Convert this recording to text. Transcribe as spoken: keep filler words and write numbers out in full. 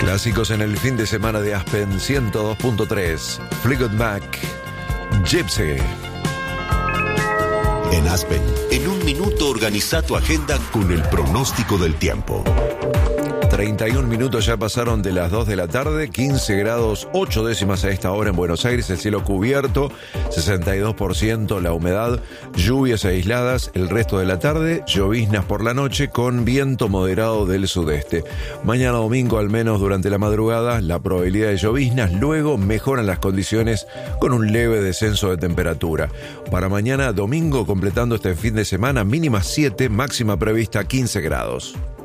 Clásicos en el fin de semana de Aspen ciento dos punto tres. Fleetwood Mac, Gypsy. En Aspen, en un minuto organiza tu agenda con el pronóstico del tiempo. treinta y un minutos ya pasaron de las dos de la tarde, quince grados ocho décimas a esta hora en Buenos Aires, el cielo cubierto, sesenta y dos por ciento la humedad, lluvias aisladas el resto de la tarde, lloviznas por la noche con viento moderado del sudeste. Mañana domingo, al menos durante la madrugada, la probabilidad de lloviznas, luego mejoran las condiciones con un leve descenso de temperatura. Para mañana domingo, completando este fin de semana, mínima siete, máxima prevista quince grados.